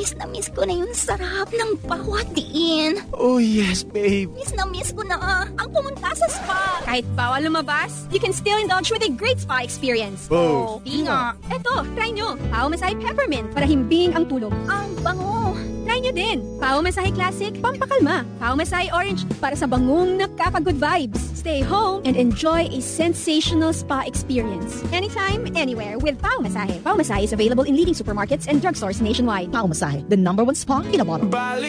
miss ko na yung sarap ng pawatiin. Oh yes, babe. Miss ko na ang pumunta sa spa. Kahit bawal lumabas, you can still indulge with a great spa experience. Oh, Di nga. Eto, try nyo. Pao Masahe Peppermint para himbing ang tulog. Ang bango. Try nyo din. Pao Masahe Classic, pampakalma. Pao Masahe Orange para sa bangong nakaka-good vibes. Stay home and enjoy a sensational spa experience. Anytime, anywhere with Pao Masahe. Pao Masahe is available in leading supermarkets and drugstores nationwide. Pao Masahe, the #1 spa in a bottle.